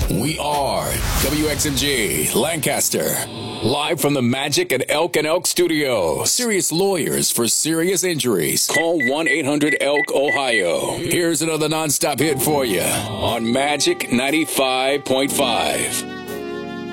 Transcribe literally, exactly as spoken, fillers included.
We are W X M G Lancaster. Live from the Magic at Elk and Elk Studio. Serious lawyers for serious injuries. Call one eight hundred elk ohio. Here's another nonstop hit for you on Magic ninety-five point five.